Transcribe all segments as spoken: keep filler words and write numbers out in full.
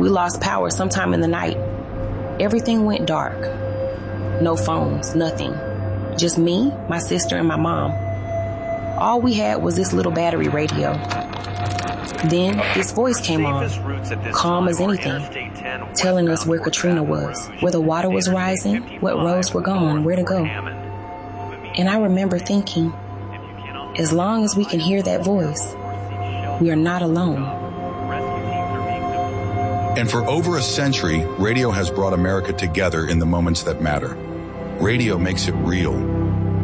We lost power sometime in the night. Everything went dark. No phones, nothing. Just me, my sister, and my mom. All we had was this little battery radio. Then this voice came on, calm as anything, telling us where Katrina was, where the water was rising, what roads were gone, where to go. And I remember thinking, as long as we can hear that voice, we are not alone. And for over a century, radio has brought America together in the moments that matter. Radio makes it real.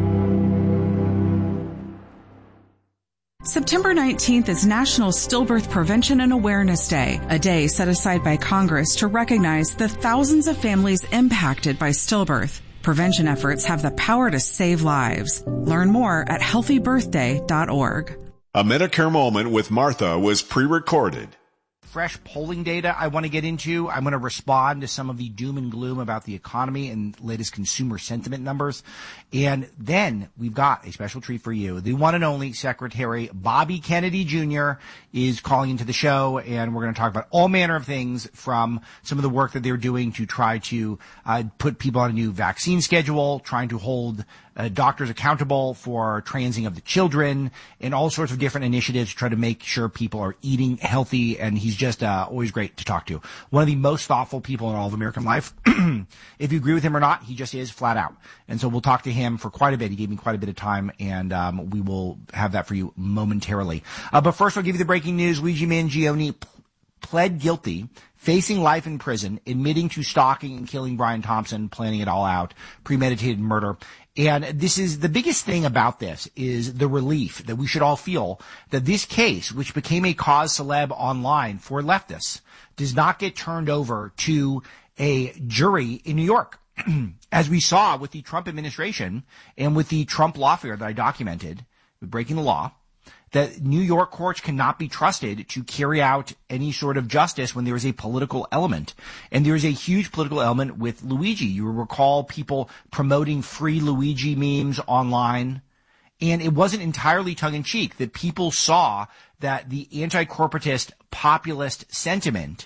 September nineteenth is National Stillbirth Prevention and Awareness Day, a day set aside by Congress to recognize the thousands of families impacted by stillbirth. Prevention efforts have the power to save lives. Learn more at healthy birthday dot org. A Medicare Moment with Martha was pre-recorded. Fresh polling data I want to get into. I'm going to respond to some of the doom and gloom about the economy and latest consumer sentiment numbers. And then we've got a special treat for you. The one and only Secretary Bobby Kennedy Junior is calling into the show, and we're going to talk about all manner of things, from some of the work that they're doing to try to uh, put people on a new vaccine schedule, trying to hold Uh, doctors accountable for transing of the children, and all sorts of different initiatives to try to make sure people are eating healthy. And he's just uh, always great to talk to. One of the most thoughtful people in all of American life. If you agree with him or not, he just is, flat out. And so we'll talk to him for quite a bit. He gave me quite a bit of time, and um, we will have that for you momentarily. Uh, but first, I'll give you the breaking news. Luigi Mangione p- pled guilty, facing life in prison, admitting to stalking and killing Brian Thompson, planning it all out, premeditated murder. And this is the biggest thing about this, is the relief that we should all feel that this case, which became a cause celeb online for leftists, does not get turned over to a jury in New York. As we saw with the Trump administration and with the Trump lawfare that I documented, with breaking the law, that New York courts cannot be trusted to carry out any sort of justice when there is a political element. And there is a huge political element with Luigi. You will recall people promoting free Luigi memes online. And it wasn't entirely tongue-in-cheek, that people saw that the anti-corporatist populist sentiment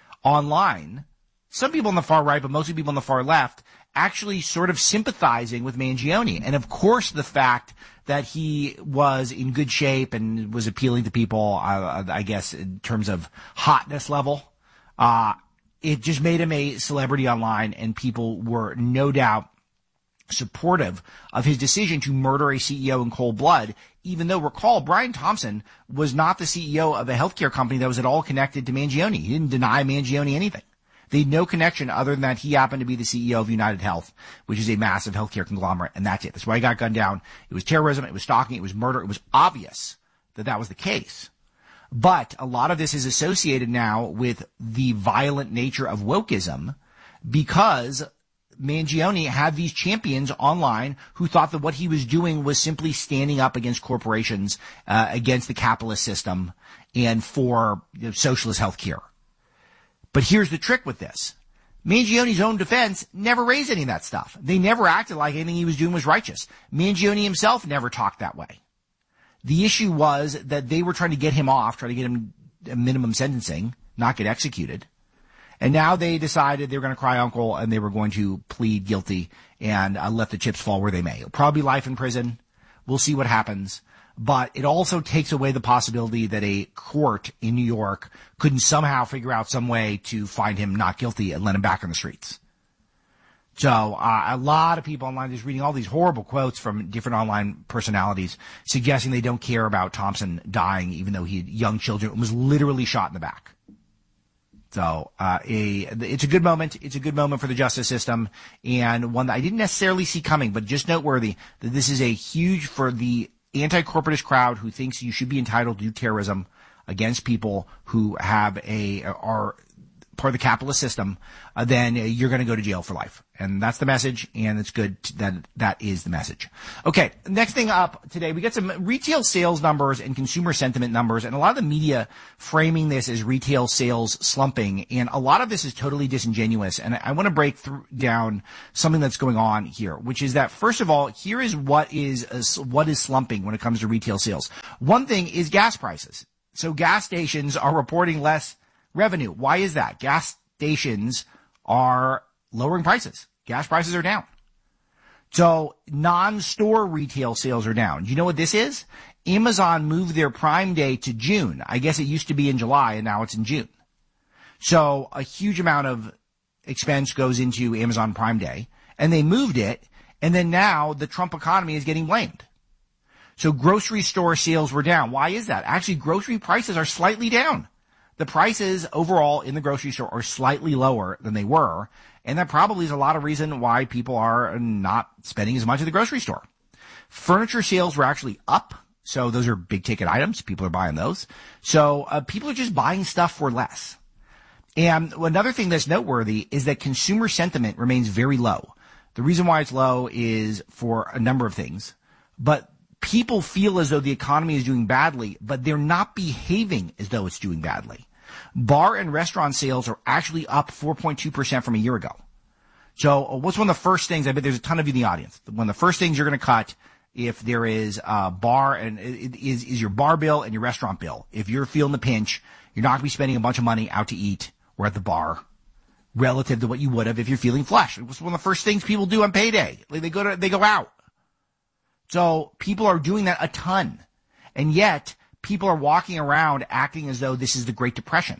online, some people on the far right, but mostly people on the far left, actually sort of sympathizing with Mangione. And of course, the fact that he was in good shape and was appealing to people, uh, I guess, in terms of hotness level, uh, it just made him a celebrity online, and people were no doubt supportive of his decision to murder a C E O in cold blood, even though, recall, Brian Thompson was not the C E O of a healthcare company that was at all connected to Mangione. He didn't deny Mangione anything. They had no connection other than that he happened to be the C E O of United Health, which is a massive healthcare conglomerate, and that's it. That's why he got gunned down. It was terrorism, it was stalking, it was murder. It was obvious that that was the case. But a lot of this is associated now with the violent nature of wokeism, because Mangione had these champions online who thought that what he was doing was simply standing up against corporations, uh, against the capitalist system, and for you know, socialist healthcare. But here's the trick with this. Mangione's own defense never raised any of that stuff. They never acted like anything he was doing was righteous. Mangione himself never talked that way. The issue was that they were trying to get him off, try to get him a minimum sentencing, not get executed. And now they decided they were going to cry uncle, and they were going to plead guilty and uh, let the chips fall where they may. It'll probably be life in prison. We'll see what happens. But it also takes away the possibility that a court in New York couldn't somehow figure out some way to find him not guilty and let him back on the streets. So uh, a lot of people online just reading all these horrible quotes from different online personalities suggesting they don't care about Thompson dying, even though he had young children and was literally shot in the back. So uh, a, it's a good moment. It's a good moment for the justice system, and one that I didn't necessarily see coming, but just noteworthy that this is a huge for the anti-corporatist crowd who thinks you should be entitled to do terrorism against people who have a are part of the capitalist system. Uh, then you're going to go to jail for life, and that's the message. And it's good that that is the message. Okay, next thing up today, we got some retail sales numbers and consumer sentiment numbers, and a lot of the media framing this as retail sales slumping, and a lot of this is totally disingenuous. And I want to break through, down something that's going on here, which is that, first of all, here is what is uh, what is slumping when it comes to retail sales. One thing is gas prices. So gas stations are reporting less revenue. Why is that? Gas stations are lowering prices. Gas prices are down. So non-store retail sales are down. Do you know what this is? Amazon moved their Prime Day to June. I guess it used to be in July and now it's in June. So a huge amount of expense goes into Amazon Prime Day, and they moved it, and then now the Trump economy is getting blamed. So grocery store sales were down. Why is that? Actually, grocery prices are slightly down. The prices overall in the grocery store are slightly lower than they were, and that probably is a lot of reason why people are not spending as much at the grocery store. Furniture sales were actually up, so those are big ticket items. People are buying those. So uh, people are just buying stuff for less. And another thing that's noteworthy is that consumer sentiment remains very low. The reason why it's low is for a number of things, but people feel as though the economy is doing badly, but they're not behaving as though it's doing badly. Bar and restaurant sales are actually up four point two percent from a year ago. So what's one of the first things, I bet there's a ton of you in the audience, one of the first things you're going to cut if there is a bar and is, is your bar bill and your restaurant bill. If you're feeling the pinch, you're not going to be spending a bunch of money out to eat or at the bar relative to what you would have if you're feeling flush. It was one of the first things people do on payday. Like they go to, they go out. So people are doing that a ton. And yet people are walking around acting as though this is the Great Depression.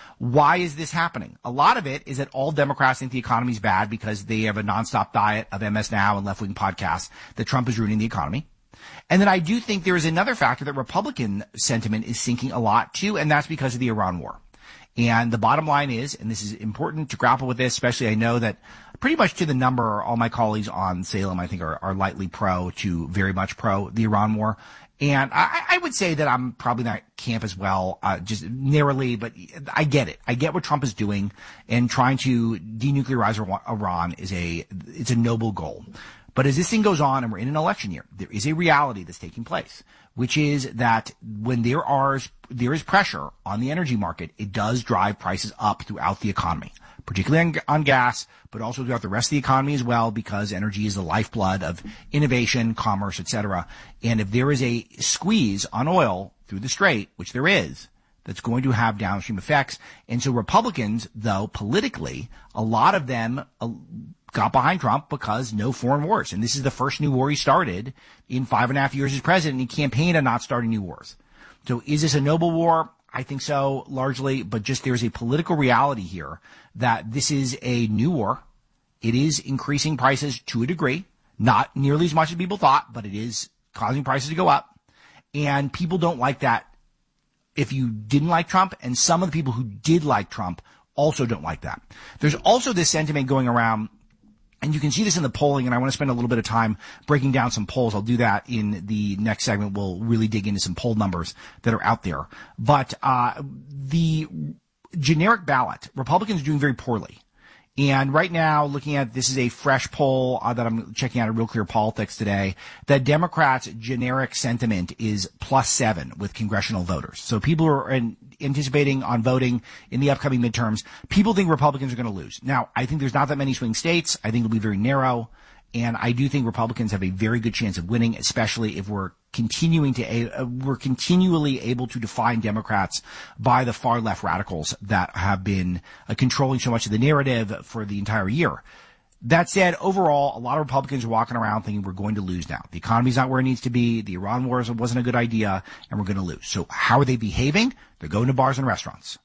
Why is this happening? A lot of it is that all Democrats think the economy is bad because they have a nonstop diet of M S Now and left-wing podcasts that Trump is ruining the economy. And then I do think there is another factor that Republican sentiment is sinking a lot too, and that's because of the Iran war. And the bottom line is, and this is important to grapple with this, especially I know that pretty much to the number, all my colleagues on Salem, I think, are, are lightly pro to very much pro the Iran war. And I, I would say that I'm probably not camp as well, uh, just narrowly, but I get it. I get what Trump is doing, and trying to denuclearize Iran is a, it's a noble goal. But as this thing goes on and we're in an election year, there is a reality that's taking place, which is that when there are, there is pressure on the energy market, it does drive prices up throughout the economy, particularly on, on gas, but also throughout the rest of the economy as well, because energy is the lifeblood of innovation, commerce, et cetera. And if there is a squeeze on oil through the strait, which there is, that's going to have downstream effects. And so Republicans, though, politically, a lot of them uh, got behind Trump because no foreign wars. And this is the first new war he started in five and a half years as president. And he campaigned on not starting new wars. So is this a noble war? I think so, largely. But just there's a political reality here that this is a new war. It is increasing prices to a degree, not nearly as much as people thought, but it is causing prices to go up. And people don't like that. If you didn't like Trump, and some of the people who did like Trump also don't like that. There's also this sentiment going around, and you can see this in the polling, and I want to spend a little bit of time breaking down some polls. I'll do that in the next segment. We'll really dig into some poll numbers that are out there. But uh the generic ballot, Republicans are doing very poorly. And right now, looking at, this is a fresh poll uh, that I'm checking out at Real Clear Politics today, that Democrats' generic sentiment is plus seven with congressional voters. So people are in, anticipating on voting in the upcoming midterms. People think Republicans are going to lose. Now, I think there's not that many swing states. I think it'll be very narrow. And I do think Republicans have a very good chance of winning, especially if we're continuing to, uh, we're continually able to define Democrats by the far left radicals that have been uh, controlling so much of the narrative for the entire year. That said, overall, a lot of Republicans are walking around thinking we're going to lose now. The economy's not where it needs to be. The Iran war wasn't a good idea, and we're going to lose. So how are they behaving? They're going to bars and restaurants.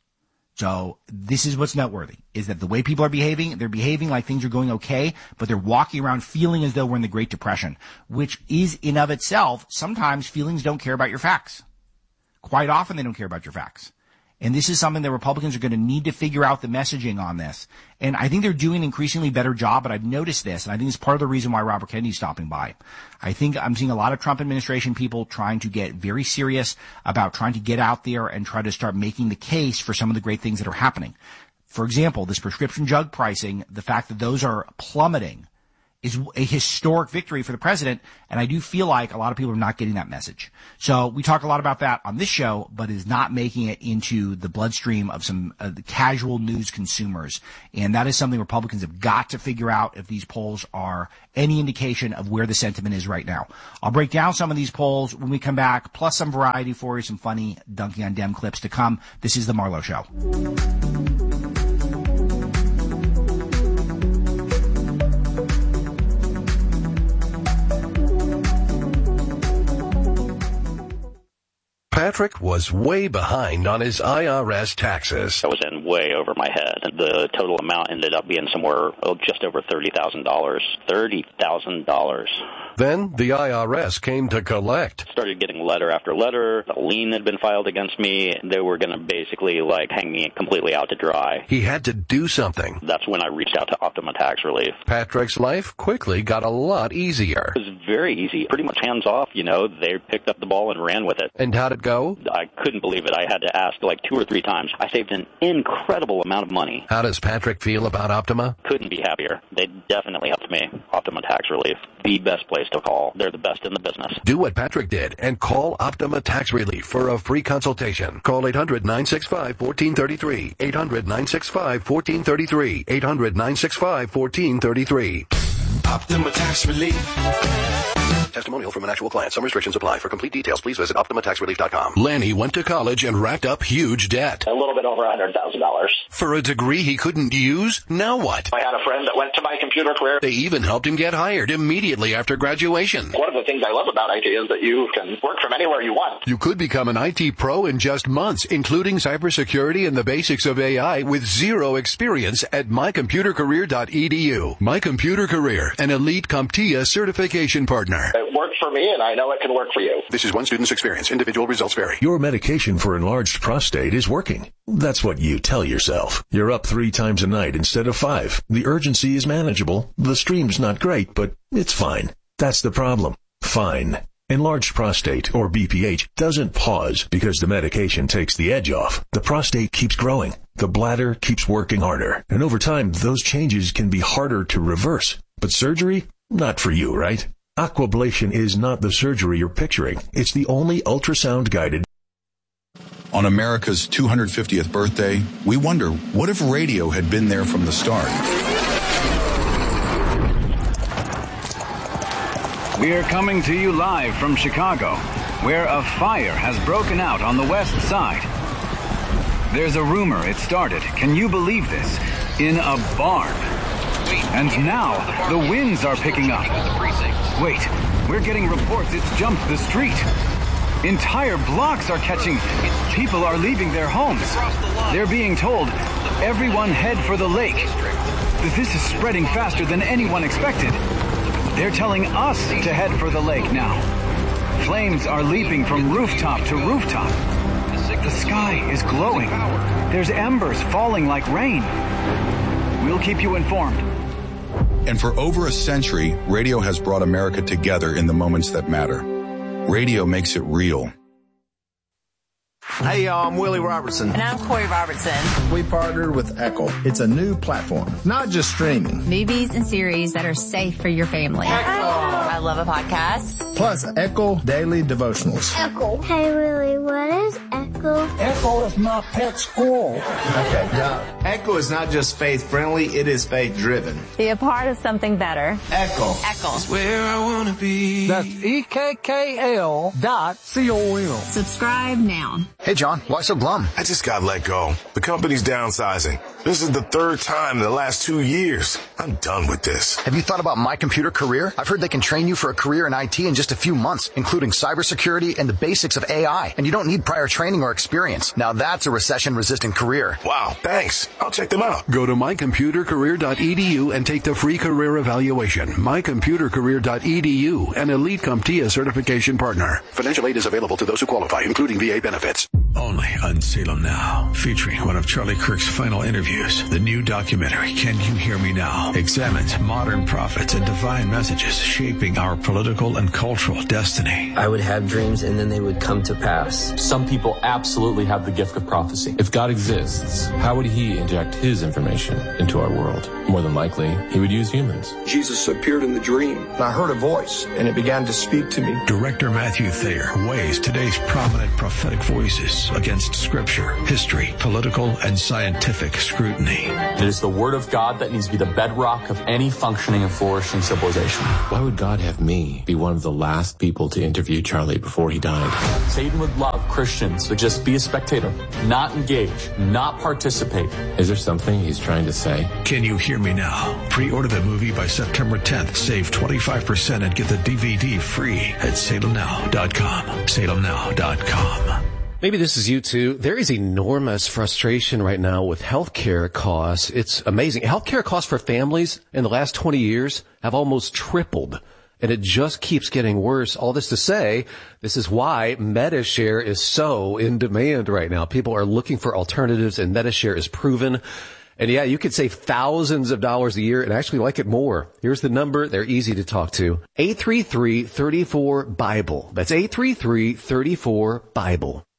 So this is what's noteworthy, is that the way people are behaving, they're behaving like things are going okay, but they're walking around feeling as though we're in the Great Depression, which is in of itself, sometimes feelings don't care about your facts. Quite often they don't care about your facts. And this is something that Republicans are going to need to figure out the messaging on this. And I think they're doing an increasingly better job, but I've noticed this, and I think it's part of the reason why Robert Kennedy's stopping by. I think I'm seeing a lot of Trump administration people trying to get very serious about trying to get out there and try to start making the case for some of the great things that are happening. For example, this prescription drug pricing, the fact that those are plummeting is a historic victory for the president, and I do feel like a lot of people are not getting that message. So we talk a lot about that on this show, but is not making it into the bloodstream of some uh, the casual news consumers, and that is something Republicans have got to figure out if these polls are any indication of where the sentiment is right now. I'll break down some of these polls when we come back, plus some variety for you, some funny dunking on Dem clips to come. This is The Marlo Show. Patrick was way behind on his I R S taxes. I was in way over my head. The total amount ended up being somewhere oh, just over thirty thousand dollars. thirty thousand dollars. Then the I R S came to collect. Started getting letter after letter. A lien had been filed against me. They were going to basically like hang me completely out to dry. He had to do something. That's when I reached out to Optima Tax Relief. Patrick's life quickly got a lot easier. It was very easy. Pretty much hands off, you know. They picked up the ball and ran with it. And how'd it go? I couldn't believe it. I had to ask like two or three times. I saved an incredible amount of money. How does Patrick feel about Optima? Couldn't be happier. They definitely helped me. Optima Tax Relief. The best place to call. They're the best in the business. Do what Patrick did and call Optima Tax Relief for a free consultation. Call eight hundred, nine six five, one four three three. eight hundred, nine six five, one four three three. eight hundred, nine six five, one four three three. Optima Tax Relief. Testimonial from an actual client. Some restrictions apply. For complete details, please visit Optima Tax Relief dot com. Lanny went to college and racked up huge debt. A little bit over one hundred thousand dollars. For a degree he couldn't use? Now what? I had a friend that went to My Computer Career. They even helped him get hired immediately after graduation. One of the things I love about I T is that you can work from anywhere you want. You could become an I T pro in just months, including cybersecurity and the basics of A I with zero experience at my computer career dot e d u. My Computer Career, an elite CompTIA certification partner. It worked for me, and I know it can work for you. This is one student's experience. Individual results vary. Your medication for enlarged prostate is working. That's what you tell yourself. You're up three times a night instead of five. The urgency is manageable. The stream's not great, but it's fine. That's the problem. Fine. Enlarged prostate, or B P H, doesn't pause because the medication takes the edge off. The prostate keeps growing. The bladder keeps working harder. And over time, those changes can be harder to reverse. But surgery? Not for you, right? Aquablation is not the surgery you're picturing. It's the only ultrasound-guided. On America's two hundred fiftieth birthday, we wonder, what if radio had been there from the start? We are coming to you live from Chicago, where a fire has broken out on the west side. There's a rumor it started, can you believe this, in a barn. And now, the winds are picking up. Wait, we're getting reports it's jumped the street. Entire blocks are catching. People are leaving their homes. They're being told, everyone head for the lake. This is spreading faster than anyone expected. They're telling us to head for the lake now. Flames are leaping from rooftop to rooftop. The sky is glowing. There's embers falling like rain. We'll keep you informed. And for over a century, radio has brought America together in the moments that matter. Radio makes it real. Hey, y'all, I'm Willie Robertson. And I'm Corey Robertson. We partnered with Echo. It's a new platform, not just streaming. Movies and series that are safe for your family. Echo. I love a podcast. Plus, Echo Daily Devotionals. Echo. Hey, Willie, what is Echo? Echo is my pet squirrel. Okay, now, Echo is not just faith-friendly, it is faith-driven. Be a part of something better. Echo. Echo. It's where I want to be. That's E K K L dot C O M. Subscribe now. Hey, John, why so glum? I just got let go. The company's downsizing. This is the third time in the last two years. I'm done with this. Have you thought about My Computer Career? I've heard they can train you for a career in I T in just a few months, including cybersecurity and the basics of A I. And you don't need prior training or experience. Now that's a recession-resistant career. Wow, thanks. I'll check them out. Go to my computer career dot e d u and take the free career evaluation. my computer career dot e d u, an elite CompTIA certification partner. Financial aid is available to those who qualify, including V A benefits. only on Salem Now. Featuring one of Charlie Kirk's final interviews, the new documentary, Can You Hear Me Now? Examines modern prophets and divine messages shaping our political and cultural destiny. I would have dreams and then they would come to pass. Some people absolutely have the gift of prophecy. If God exists, how would he inject his information into our world? More than likely, he would use humans. Jesus appeared in the dream, and I heard a voice, and it began to speak to me. Director Matthew Thayer weighs today's prominent prophetic voices against scripture, history, political, and scientific scrutiny. It is the word of God that needs to be the bedrock of any functioning and flourishing civilization. Why would God have me be one of the last people to interview Charlie before he died? Satan would love Christians to just be a spectator, not engage, not participate. Is there something he's trying to say? Can You Hear Me Now? Pre-order the movie by September tenth. Save twenty-five percent and get the D V D free at salem now dot com. salem now dot com. Maybe this is you too. There is enormous frustration right now with healthcare costs. It's amazing. Healthcare costs for families in the last twenty years have almost tripled. And it just keeps getting worse. All this to say, this is why Medi-Share is so in demand right now. People are looking for alternatives, and Medi-Share is proven. And yeah, you could save thousands of dollars a year and actually like it more. Here's the number. They're easy to talk to. eight three three, three four, BIBLE. That's eight three three, three four, BIBLE.